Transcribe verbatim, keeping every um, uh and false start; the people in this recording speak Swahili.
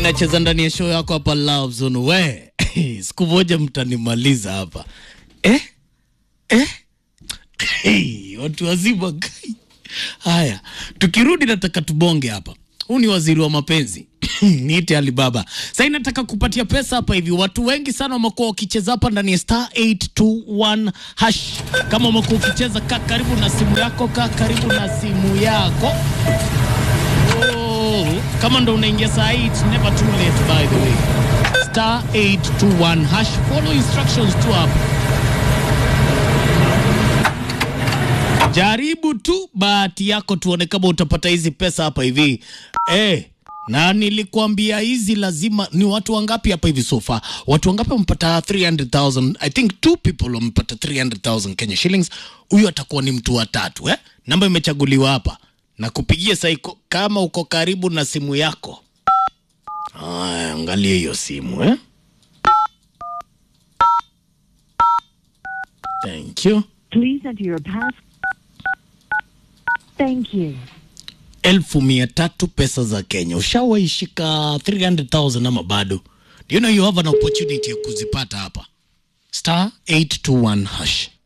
Nacheza ndani ya show yako hapa Love Zone. We, siku moja mtanimaliza hapa. Eh? Eh? Hey, watu wazima kai. Haya, tukirudi nataka tubonge hapa. Huu ni waziri wa mapenzi. Niite Alibaba. Sasa nataka kupatia pesa hapa hivi. Watu wengi sana wamekuwa wakicheza hapa ndani ya star eight two one hash. Kama umekuwa ukicheza, kaa karibu na simu yako, kaa karibu na simu yako. Oh, kama ndo unaingia saa hii, it's never too late by the way. star eight two one hash. Follow instructions tu hapa. Jaribu tu bahati yako tuone kama utapata hizi pesa hapa hivi. Eh, na nilikuambia hizi lazima ni watu wangapi hapa hivi so far? Watu wangapi wamepata three hundred thousand? I think two people wamepata three hundred thousand Kenya shillings. Huyu atakuwa ni mtu wa tatu, eh? Namba imechaguliwa hapa. Na kupigia sasa kama uko karibu na simu yako. Ah, angalia hiyo simu, eh? Thank you. Please enter your pass. Thank you. Elfu mia tatu pesa za Kenya. Ushawaishika three hundred thousand ama bado? Do you know you have an opportunity ya kuzipata hapa? star eight two one hash.